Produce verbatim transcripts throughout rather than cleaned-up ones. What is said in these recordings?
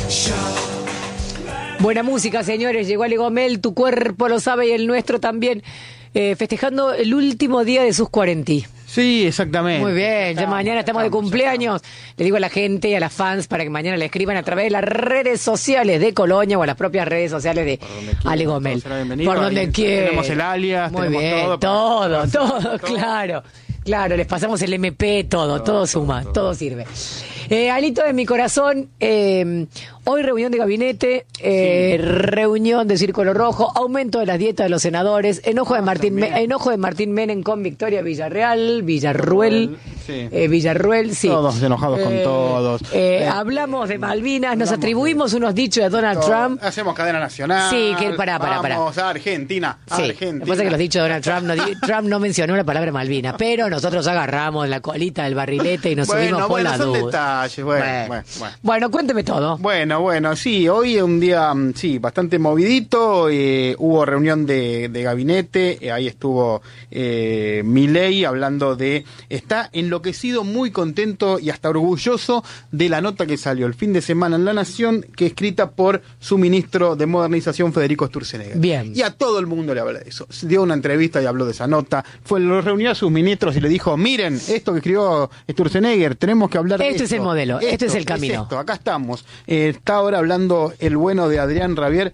Buena música, señores. Llegó Ale Gomel, tu cuerpo lo sabe y el nuestro también, eh, festejando el último día de sus cuarenta. Sí, exactamente. Muy bien, ya estamos, mañana estamos, estamos de cumpleaños. Le digo a la gente y a las fans para que mañana le escriban a través de las redes sociales de Colonia o a las propias redes sociales de Ale Gomel. Por donde quiera. Tenemos el alias, muy tenemos bien, todo. Todo, para... todo, todo, todo. claro. Claro, les pasamos el M P, todo, todo, todo suma, todo, todo sirve. Eh, Alito de mi corazón, eh, hoy reunión de gabinete, eh, sí. reunión de Círculo Rojo, aumento de las dietas de los senadores, enojo, ah, de, Martín Me, enojo de Martín Menem con Victoria Villarreal, Villarruel, sí. eh, Villarruel, sí. Todos enojados eh, con todos. Eh, eh, hablamos de Malvinas, nos atribuimos de... unos dichos de Donald todo. Trump. Hacemos cadena nacional. Sí, que pará, pará, pará. Vamos a Argentina, a sí. Argentina. Lo que pasa es que los dichos de Donald Trump, no, Trump no mencionó la palabra Malvinas, pero nosotros agarramos la colita del barrilete y nos bueno, subimos bueno, por la duda. Detalles, bueno, bueno, bueno, bueno. bueno, cuénteme todo. Bueno, bueno, sí, hoy es un día, sí, bastante movidito, eh, hubo reunión de, de gabinete, eh, ahí estuvo eh, Milei hablando de, está enloquecido, muy contento y hasta orgulloso de la nota que salió el fin de semana en La Nación, que es escrita por su ministro de Modernización, Federico Sturzenegger. Bien. Y a todo el mundo le habla de eso. Dio una entrevista y habló de esa nota, fue, lo reunió a sus ministros y le dijo, miren, esto que escribió Sturzenegger, tenemos que hablar de esto. Este es el modelo, esto, este es el camino. Es esto, acá estamos. Eh, está ahora hablando el bueno de Adrián Rabier.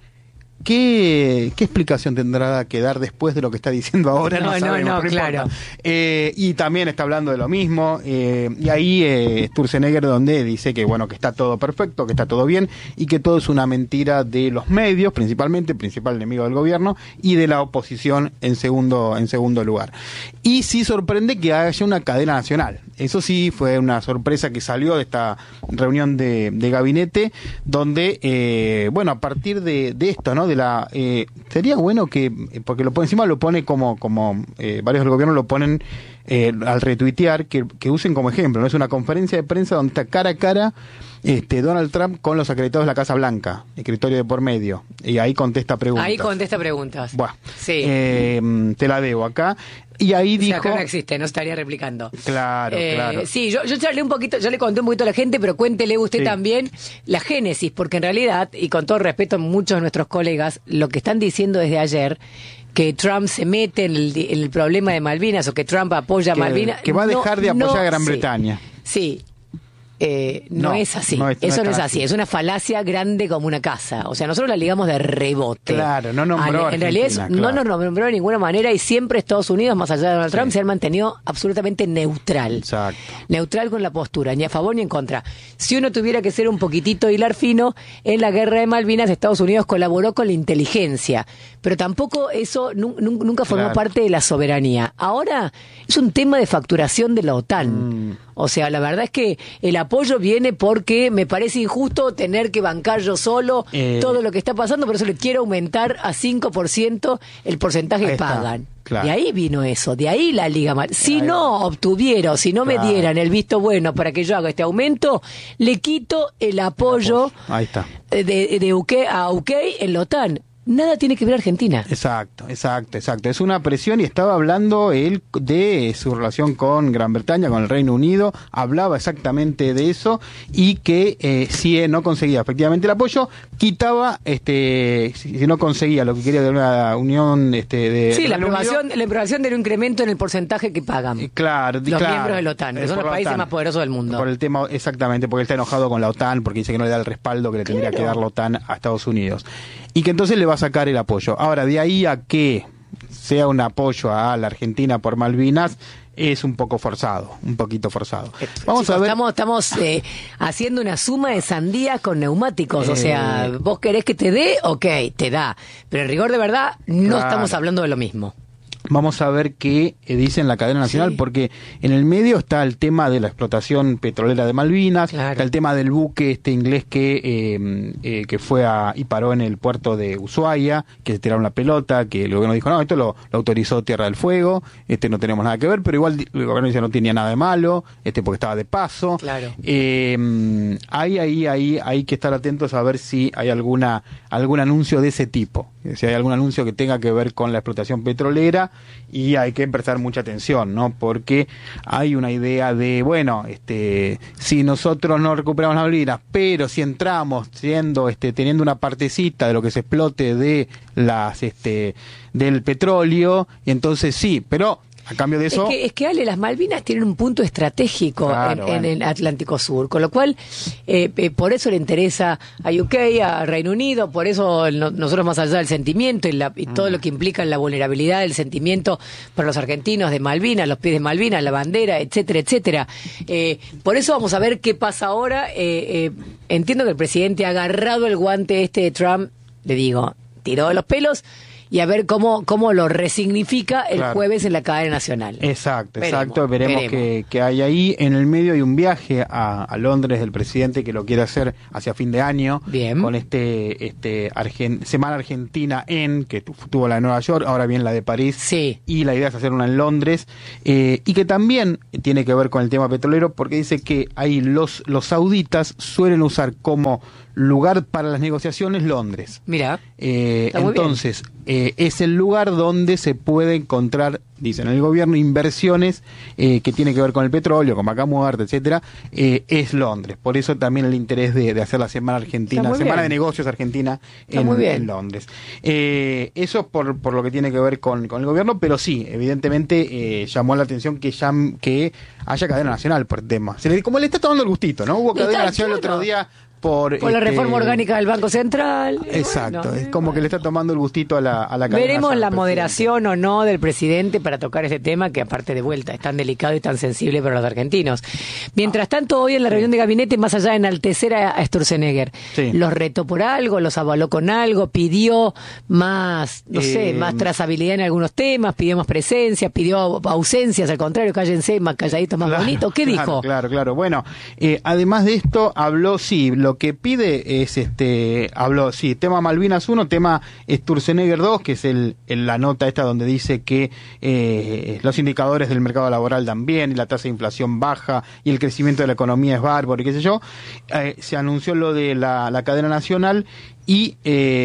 ¿Qué, ¿Qué explicación tendrá que dar después de lo que está diciendo ahora? No, no, sabemos, no, no claro. Eh, y también está hablando de lo mismo. Eh, y ahí eh, Sturzenegger donde dice que bueno que está todo perfecto, que está todo bien y que todo es una mentira de los medios, principalmente, principal enemigo del gobierno, y de la oposición en segundo, en segundo lugar. Y sí sorprende que haya una cadena nacional. Eso sí fue una sorpresa que salió de esta reunión de, de gabinete, donde, eh, bueno, a partir de, de esto, ¿no? De la eh, sería bueno que, porque lo pone encima, lo pone como, como eh, varios del gobierno lo ponen eh, al retuitear, que, que usen como ejemplo, ¿no? Es una conferencia de prensa donde está cara a cara este Donald Trump con los acreditados de la Casa Blanca, escritorio de por medio, y ahí contesta preguntas. Ahí contesta preguntas. Bueno, sí. eh, te la debo acá. Y ahí dijo... O sea, acá no existe, no estaría replicando. Claro, eh, claro. Sí, yo, yo charlé un poquito, yo le conté un poquito a la gente, pero cuéntele usted sí. también la génesis, porque en realidad, y con todo respeto a muchos de nuestros colegas, lo que están diciendo desde ayer, que Trump se mete en el, en el problema de Malvinas, o que Trump apoya a que, Malvinas... Que va a dejar no, de apoyar no, a Gran sí, Bretaña. Sí. Eh, no, no es así, no es, eso no es así. así, es una falacia grande como una casa, o sea, nosotros la ligamos de rebote. Claro, no nombró En realidad es, claro. no nos nombró de ninguna manera y siempre Estados Unidos, más allá de Donald sí. Trump, se han mantenido absolutamente neutral. Exacto. Neutral con la postura, ni a favor ni en contra. Si uno tuviera que ser un poquitito hilar fino, en la guerra de Malvinas Estados Unidos colaboró con la inteligencia, pero tampoco eso nu- nunca formó claro. parte de la soberanía. Ahora es un tema de facturación de la OTAN. Mm. O sea, la verdad es que el apoyo viene porque me parece injusto tener que bancar yo solo eh, todo lo que está pasando, por eso le quiero aumentar a cinco por ciento el porcentaje que pagan. Claro. De ahí vino eso, de ahí la Liga Mal. Si ahí no va. obtuviera o si no claro. me dieran el visto bueno para que yo haga este aumento, le quito el apoyo, el apoyo. Ahí está. de, de U K a U K en la OTAN. Nada tiene que ver Argentina. Exacto, exacto, exacto. Es una presión y estaba hablando él de su relación con Gran Bretaña, con el Reino Unido, hablaba exactamente de eso y que eh, si no conseguía efectivamente el apoyo, quitaba, este, si, si no conseguía lo que quería de una unión este, de... Sí, de la aprobación, la aprobación del incremento en el porcentaje que pagan. Eh, claro, los claro, miembros de la OTAN, que son los países OTAN. más poderosos del mundo. Por el tema, exactamente, porque él está enojado con la OTAN, porque dice que no le da el respaldo que le tendría claro. que dar la OTAN a Estados Unidos. Y que entonces le va a sacar el apoyo. Ahora, de ahí a que sea un apoyo a la Argentina por Malvinas, es un poco forzado, un poquito forzado. Vamos Chicos, a ver. Estamos, estamos eh, haciendo una suma de sandías con neumáticos. Eh... O sea, vos querés que te dé, ok, te da. Pero en rigor de verdad, no claro. estamos hablando de lo mismo. Vamos a ver qué dice en la cadena nacional, sí. porque en el medio está el tema de la explotación petrolera de Malvinas, claro. está el tema del buque este inglés que eh, eh, que fue a, y paró en el puerto de Ushuaia, que se tiraron la pelota, que el gobierno dijo, no, esto lo, lo autorizó Tierra del Fuego, este no tenemos nada que ver, pero igual el gobierno dice no tenía nada de malo, este porque estaba de paso. Claro. Eh, hay ahí, ahí, hay que estar atentos a ver si hay alguna algún anuncio de ese tipo, si hay algún anuncio que tenga que ver con la explotación petrolera, y hay que prestar mucha atención, ¿no? Porque hay una idea de, bueno, este, si nosotros no recuperamos las Malvinas, pero si entramos siendo, este, teniendo una partecita de lo que se explote de las, este, del petróleo, y entonces sí, pero a cambio de eso... Es que, es que Ale, las Malvinas tienen un punto estratégico claro, en, bueno. en el Atlántico Sur, con lo cual, eh, eh, por eso le interesa a U K, a Reino Unido, por eso no, nosotros más allá del sentimiento y, la, y mm. todo lo que implica en la vulnerabilidad del sentimiento para los argentinos de Malvinas, los pies de Malvinas, la bandera, etcétera, etcétera. Eh, por eso vamos a ver qué pasa ahora. Eh, eh, entiendo que el presidente ha agarrado el guante este de Trump, le digo, tiró de los pelos, y a ver cómo cómo lo resignifica el claro. jueves en la cadena nacional. Exacto, veremos, exacto. Veremos, veremos. Que, que hay ahí. En el medio hay un viaje a, a Londres del presidente que lo quiere hacer hacia fin de año. Bien. Con este este Argen, Semana Argentina en, que tuvo la de Nueva York, ahora bien la de París. Sí. Y la idea es hacer una en Londres. Eh, y que también tiene que ver con el tema petrolero, porque dice que ahí los, los sauditas suelen usar como lugar para las negociaciones Londres. Mira. Eh, entonces, eh, es el lugar donde se puede encontrar, dicen el gobierno, inversiones eh, que tienen que ver con el petróleo, con Vaca Muerta, etcétera, eh, es Londres. Por eso también el interés de, de hacer la Semana Argentina, Semana bien. de Negocios Argentina en, en Londres. Eh, eso por, por lo que tiene que ver con, con el gobierno, pero sí, evidentemente eh, llamó la atención que, ya, que haya cadena nacional por el tema. Se le, como le está tomando el gustito, ¿no? Hubo cadena nacional el otro día. Por, por la este, reforma orgánica del Banco Central. Exacto, bueno, es como que le está tomando el gustito a la, a la cadena. Veremos la presidente. moderación o no del presidente para tocar ese tema que aparte de vuelta es tan delicado y tan sensible para los argentinos. Mientras tanto, hoy en la reunión de gabinete, más allá de enaltecer a, a Sturzenegger, sí. los retó por algo, los avaló con algo, pidió más, no eh, sé, más trazabilidad en algunos temas, pidió más presencia, pidió ausencias, al contrario, cállense, más calladitos, más claro, bonitos. ¿Qué claro, dijo? Claro, claro. Bueno, eh, además de esto, habló, sí, lo que pide es, este, habló, sí, tema Malvinas uno, tema Sturzenegger dos, que es el, el, la nota esta donde dice que eh, los indicadores del mercado laboral dan bien, y la tasa de inflación baja, y el crecimiento de la economía es bárbaro, y qué sé yo. Eh, se anunció lo de la, la cadena nacional, y...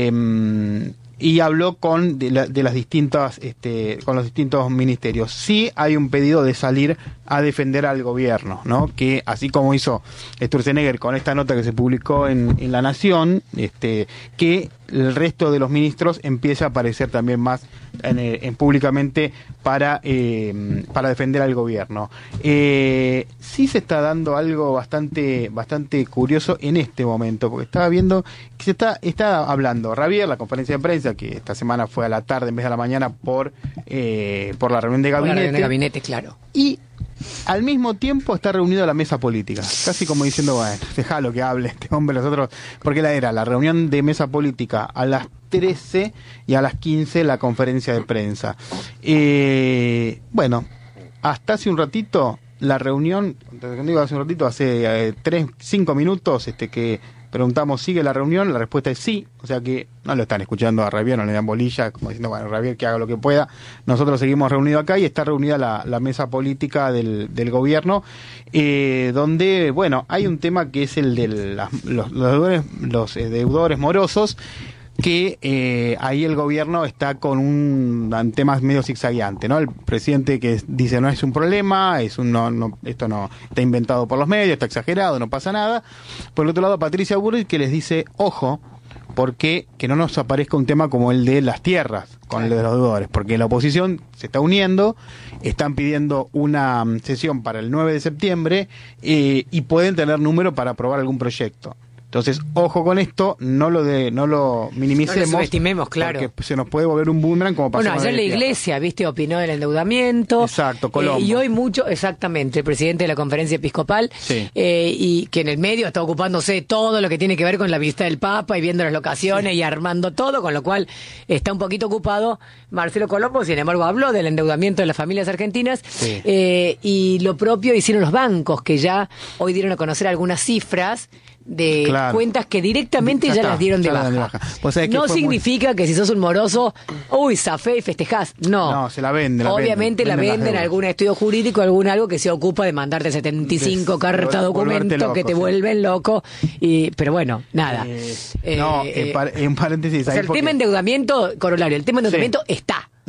Eh, y habló con de, la, de las distintas este, con los distintos ministerios. Sí hay un pedido de salir a defender al gobierno, ¿no? Que así como hizo Sturzenegger con esta nota que se publicó en, en La Nación, este, que el resto de los ministros empiece a aparecer también más en, en públicamente para eh, para defender al gobierno. Eh, sí se está dando algo bastante bastante curioso en este momento, porque estaba viendo que se está está hablando Ravier, la conferencia de prensa que esta semana fue a la tarde en vez de a la mañana por eh, por la reunión de gabinete. La reunión de gabinete, claro. Y al mismo tiempo está reunido la mesa política, casi como diciendo, bueno, déjalo que hable este hombre, nosotros, porque la era la reunión de mesa política a las trece y a las quince la conferencia de prensa. Eh, bueno, hasta hace un ratito la reunión, digo hace un ratito, hace eh, tres, cinco minutos, este que preguntamos, ¿sigue la reunión? La respuesta es sí, o sea que no lo están escuchando a Ravier, no le dan bolilla, como diciendo, bueno, Ravier que haga lo que pueda. Nosotros seguimos reunidos acá y está reunida la, la mesa política del, del gobierno, eh, donde, bueno, hay un tema que es el de la, los, los, deudores, los eh, deudores morosos, que eh, ahí el gobierno está con un, un tema medio zigzagueante, ¿no? El presidente que dice no es un problema, es un no, no, esto no está inventado por los medios, está exagerado, no pasa nada. Por el otro lado, Patricia Bullrich que les dice, ojo, porque que no nos aparezca un tema como el de las tierras con el de los deudores, porque la oposición se está uniendo, están pidiendo una sesión para el nueve de septiembre eh, y pueden tener número para aprobar algún proyecto. Entonces, ojo con esto, no lo de, no lo minimicemos. No lo subestimemos, claro. Porque se nos puede volver un boomerang como pasó. Bueno, ayer la Iglesia, viste, opinó del endeudamiento. Exacto, Colombo. Eh, y hoy mucho, exactamente, el presidente de la conferencia episcopal, sí. eh, y que en el medio está ocupándose de todo lo que tiene que ver con la visita del Papa y viendo las locaciones sí. y armando todo, con lo cual está un poquito ocupado Marcelo Colombo, sin embargo habló del endeudamiento de las familias argentinas, sí. eh, y lo propio hicieron los bancos, que ya hoy dieron a conocer algunas cifras de claro. cuentas que directamente ya, ya está, las dieron de ya baja. De baja. Pues no significa muy... que si sos un moroso, uy, zafé y festejás. No. No, se la venden. La Obviamente venden, la venden algún estudio jurídico, algún algo que se ocupa de mandarte setenta y cinco Des, cartas documentos loco, que te sí. vuelven loco. Y, pero bueno, nada. Eh, eh, no, eh, en, par, en paréntesis. O sea, el porque... tema endeudamiento, corolario, el tema endeudamiento sí. está.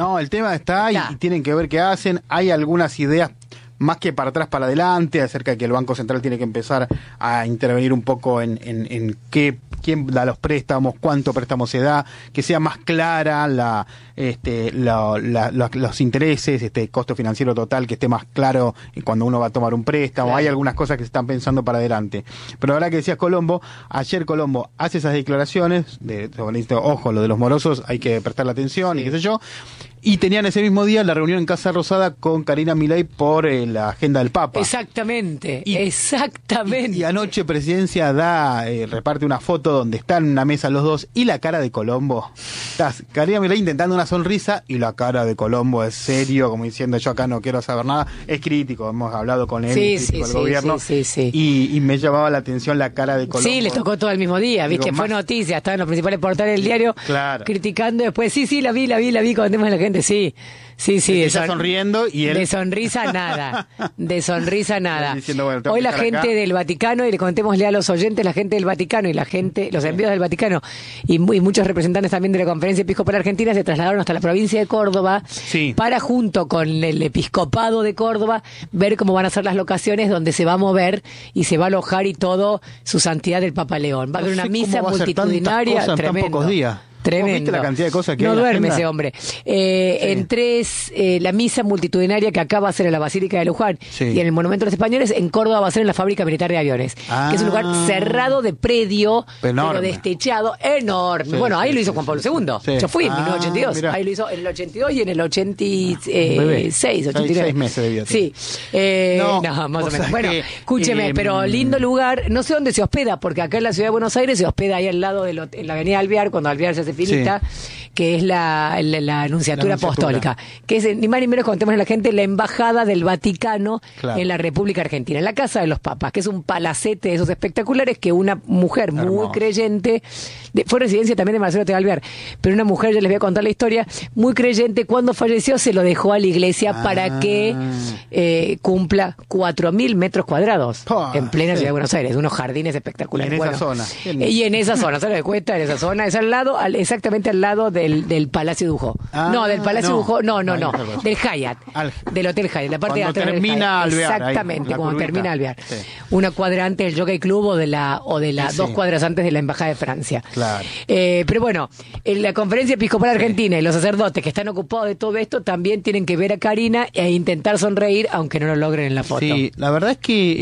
No, el tema está, está. Y, y tienen que ver qué hacen. Hay algunas ideas más que para atrás, para adelante, acerca de que el Banco Central tiene que empezar a intervenir un poco en, en, en qué, quién da los préstamos, cuánto préstamo se da, que sea más clara la, este, la, la, la, los intereses, este costo financiero total, que esté más claro cuando uno va a tomar un préstamo. Claro. Hay algunas cosas que se están pensando para adelante. Pero ahora que decías Colombo, ayer Colombo hace esas declaraciones, de, de ojo, lo de los morosos hay que prestarle atención, sí. Y qué sé yo. Y tenían ese mismo día la reunión en Casa Rosada con Karina Milei por eh, la agenda del Papa. Exactamente, y, exactamente. Y, y anoche Presidencia da, eh, reparte una foto donde están en una mesa los dos y la cara de Colombo. Estás Karina Milei intentando una sonrisa y la cara de Colombo es serio, como diciendo yo acá no quiero saber nada. Es crítico, hemos hablado con él, sí, crítico sí, del sí, gobierno. Sí, sí, sí. Y, y me llamaba la atención la cara de Colombo. Sí, les tocó todo el mismo día, ¿viste? Digo, Fue más... noticia, estaba en los principales portales del diario, claro. Criticando después. Sí, sí, la vi, la vi, la vi, contemos a la gente, sí. Sí, sí, de son, sonriendo y él... de sonrisa nada, de sonrisa nada. Diciendo, bueno, hoy la gente acá. del Vaticano, y le contémosle a los oyentes, la gente del Vaticano y la gente, los enviados del Vaticano y, y muchos representantes también de la Conferencia Episcopal Argentina se trasladaron hasta la provincia de Córdoba, sí. Para junto con el Episcopado de Córdoba ver cómo van a ser las locaciones donde se va a mover y se va a alojar y todo su santidad del Papa León. Va a haber una misa multitudinaria en tremendo. Tan pocos días. Tremendo. ¿Viste la cantidad de cosas que no hay en la duerme agenda? Ese hombre. Eh, sí. En tres, eh, la misa multitudinaria que acá va a ser en la Basílica de Luján, sí. Y en el Monumento de los Españoles, en Córdoba va a ser en la Fábrica Militar de Aviones, ah. que es un lugar cerrado de predio, enorme. Pero destechado, enorme. Sí, bueno, ahí sí, lo hizo sí, Juan Pablo segundo. Sí. Yo fui en ah, mil novecientos ochenta y dos. Mirá. Ahí lo hizo en el ochenta y dos y en el ochenta y seis, ochenta y nueve. Seis meses debió Sí. Eh, no, no, más o menos. Bueno, que, escúcheme, eh, pero lindo lugar. No sé dónde se hospeda, porque acá en la ciudad de Buenos Aires se hospeda ahí al lado de lo, en la avenida Alvear, cuando Alvear se hace finita. Sí. Que es la, la, la, anunciatura la anunciatura apostólica, que es ni más ni menos, contemos a la gente, la embajada del Vaticano, claro. En la República Argentina, en la Casa de los Papas, que es un palacete de esos espectaculares que una mujer Hermoso. Muy creyente, de, fue residencia también de Marcelo T. Alvear, pero una mujer, ya les voy a contar la historia, muy creyente, cuando falleció se lo dejó a la iglesia ah. para que eh, cumpla cuatro mil metros cuadrados oh, en plena sí. ciudad de Buenos Aires, unos jardines espectaculares. Y en bueno, esa zona. Y en esa zona, ¿sabes? De cuenta, en esa zona, es al lado, al, exactamente al lado del, del Palacio Dujó. Ah, no, del Palacio no. Dujó, no, no, no, del Hyatt, Al, del Hotel Hyatt, la parte de atrás termina del Alvear, exactamente, ahí, cuando curvita. termina Alvear. Sí. Una cuadra antes del Jockey Club o de la, o de la sí, dos sí. cuadras antes de la Embajada de Francia. Claro. Eh, pero bueno, en la Conferencia Episcopal Argentina sí. y los sacerdotes que están ocupados de todo esto también tienen que ver a Karina e intentar sonreír, aunque no lo logren en la foto. Sí, la verdad es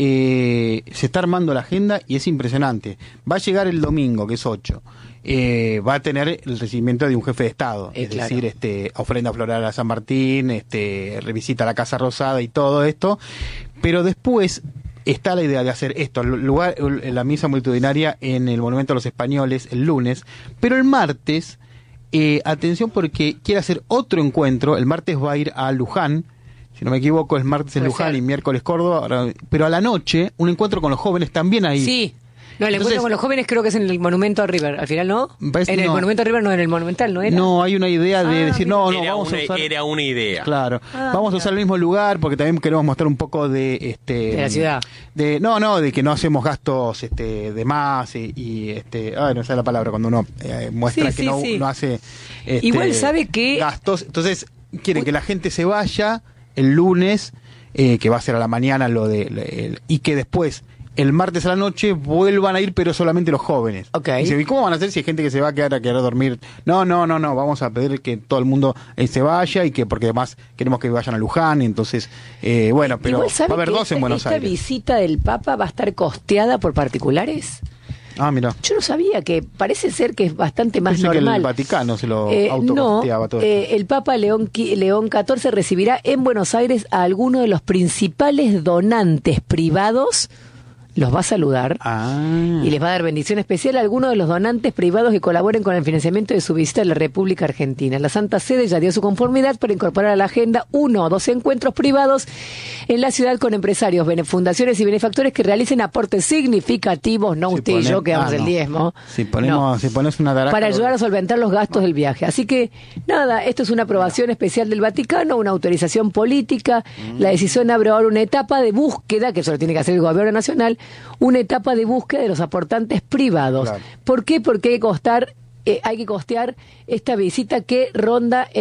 que eh, se está armando la agenda y es impresionante. Va a llegar el domingo, que es ocho. Eh, va a tener el recibimiento de un jefe de Estado, eh, es claro. decir, este ofrenda floral a San Martín, este revisita a la Casa Rosada y todo esto, pero después está la idea de hacer esto, lugar, la misa multitudinaria en el Monumento a los Españoles el lunes, pero el martes, eh, atención porque quiere hacer otro encuentro, el martes va a ir a Luján, si no me equivoco es martes en Luján y miércoles Córdoba, pero a la noche un encuentro con los jóvenes también ahí. Sí. No, el encuentro con los jóvenes creo que es en el Monumento a River, al final no. En el no. Monumento a River no, en el Monumental no era. No, hay una idea de ah, decir, mira. no, no, era vamos una, a usar... Era una idea. Claro, ah, vamos mira. a usar el mismo lugar porque también queremos mostrar un poco de... este de la ciudad. De, no, no, de que no hacemos gastos este de más y, y este... Ay, no sé la palabra, cuando uno eh, muestra sí, que sí, no, sí. no hace... Este, igual sabe que... Gastos, entonces quieren Uy. que la gente se vaya el lunes, eh, que va a ser a la mañana lo de... El, y que después... el martes a la noche vuelvan a ir, pero solamente los jóvenes. Okay. Dice, ¿y cómo van a hacer si hay gente que se va a quedar a quedar a dormir? No, no, no, no, vamos a pedir que todo el mundo eh, se vaya y que, porque además queremos que vayan a Luján, entonces, eh, bueno, pero va a haber dos esta, en Buenos esta Aires. ¿Esta visita del Papa va a estar costeada por particulares? Ah, mira. Yo no sabía, que parece ser que es bastante más Pensé normal. Que el Vaticano se lo eh, autocosteaba no, todo. Eh, el Papa León, León catorce recibirá en Buenos Aires a algunos de los principales donantes privados. Los va a saludar ah. y les va a dar bendición especial a algunos de los donantes privados que colaboren con el financiamiento de su visita a la República Argentina. La Santa Sede ya dio su conformidad para incorporar a la agenda uno o dos encuentros privados en la ciudad con empresarios, fundaciones y benefactores que realicen aportes significativos, no si usted pone, y yo que damos ah, el diezmo. Si ponemos, no, si pones una daraca, para ayudar a solventar los gastos no. del viaje. Así que, nada, esto es una aprobación especial del Vaticano, una autorización política. Mm. La decisión abre ahora una etapa de búsqueda, que eso lo tiene que hacer el gobierno nacional, una etapa de búsqueda de los aportantes privados. Claro. ¿Por qué? Porque hay que costar, eh, hay que costear esta visita que ronda en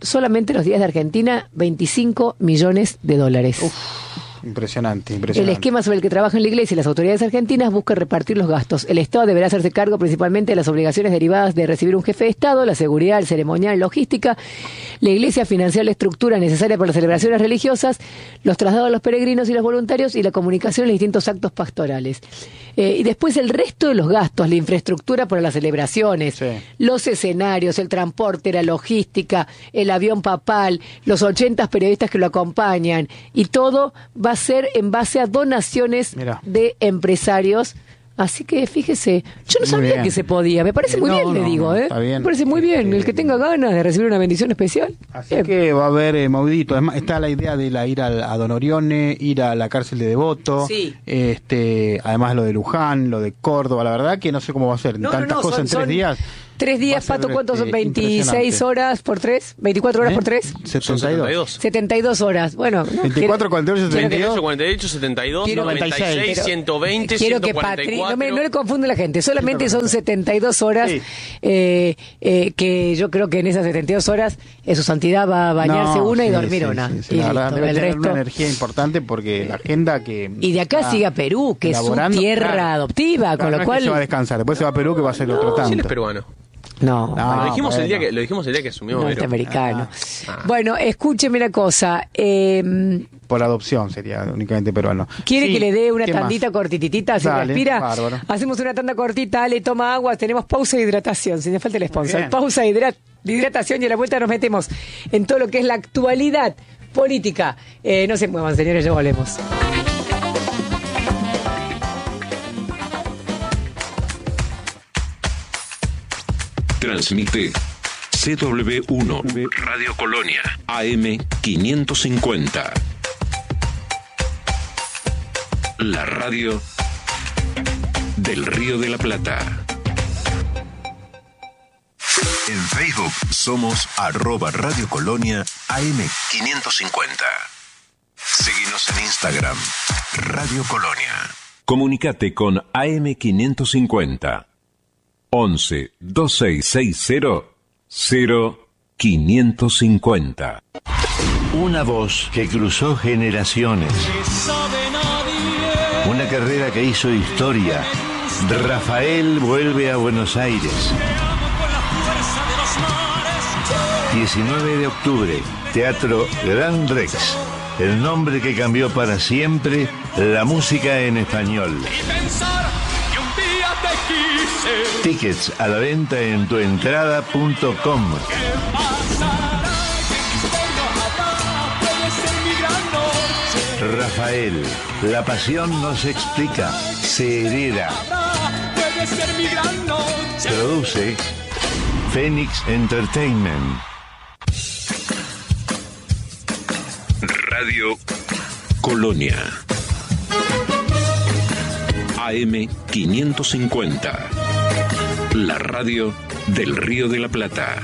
solamente los días de Argentina, veinticinco millones de dólares. Uf. Impresionante, impresionante. El esquema sobre el que trabajan la Iglesia y las autoridades argentinas busca repartir los gastos. El Estado deberá hacerse cargo principalmente de las obligaciones derivadas de recibir un jefe de Estado, la seguridad, el ceremonial, logística. La Iglesia financia la estructura necesaria para las celebraciones religiosas, los traslados de los peregrinos y los voluntarios y la comunicación en los distintos actos pastorales. Eh, y después el resto de los gastos, la infraestructura para las celebraciones, sí. los escenarios, el transporte, la logística, el avión papal, los ochenta periodistas que lo acompañan y todo va a ser en base a donaciones Mirá. de empresarios. Así que fíjese, yo no sabía que se podía, me parece muy no, bien, no, le digo, no, ¿eh? Bien. Me parece muy bien, el que tenga ganas de recibir una bendición especial. Así eh. que va a haber eh, movidito. Además, está la idea de la, ir a, a Don Orione, ir a la cárcel de Devoto, sí. este, además lo de Luján, lo de Córdoba, la verdad que no sé cómo va a ser, no, tantas no, no, cosas son, en tres son... días. Tres días, Pato, ¿cuántos son? ¿veintiséis horas por tres? ¿veinticuatro horas ¿Eh? por tres? setenta y dos. setenta y dos horas. Bueno, no, veinticuatro, cuarenta y ocho, treinta y ocho, cuarenta y ocho, setenta y dos, noventa y seis, ciento veinte, quiero ciento cuarenta y cuatro. Que Patri, no, me, no le confunde la gente, solamente son setenta y dos horas sí. eh, eh, que yo creo que en esas setenta y dos horas eh, su santidad va a bañarse no, una sí, y dormir sí, una. Sí, sí, y la listo, verdad, debe el tener resto... una energía importante porque la agenda que... Y de acá sigue a Perú, que es su tierra claro, claro, adoptiva, con no lo cual... Es que se va a descansar, después se va a Perú que va a ser no, otro tanto. Chile es peruano. No, no, no lo dijimos bueno. el día que lo dijimos el día que asumió norteamericano. Ah, ah. Bueno, escúcheme una cosa. Eh, Por adopción sería únicamente peruano. ¿Quiere sí, que le dé una tandita más? cortititita? ¿Se Dale, respira? Bárbaro. Hacemos una tanda cortita, le toma agua, tenemos pausa de hidratación, si nos falta el sponsor. Pausa de, hidrat de hidratación y a la vuelta nos metemos en todo lo que es la actualidad política. Eh, no se muevan, señores, ya volvemos. Transmite C W uno Radio Colonia A M quinientos cincuenta. La radio del Río de la Plata. En Facebook somos arroba Radio Colonia A M quinientos cincuenta. Seguinos en Instagram, Radio Colonia. Comunicate con A M quinientos cincuenta. once, veintiséis sesenta, cero, quinientos cincuenta. Una voz que cruzó generaciones. Una carrera que hizo historia. Rafael vuelve a Buenos Aires. diecinueve de octubre, Teatro Gran Rex. El nombre que cambió para siempre la música en español. Tickets a la venta en tuentrada punto com. Rafael, la pasión no se explica, se hereda. Produce Phoenix Entertainment. Radio Colonia A M quinientos cincuenta. La radio del Río de la Plata.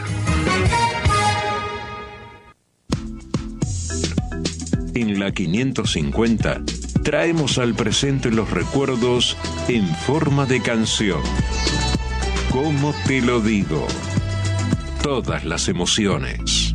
En la quinientos cincuenta traemos al presente los recuerdos en forma de canción. ¿Cómo te lo digo? Todas las emociones.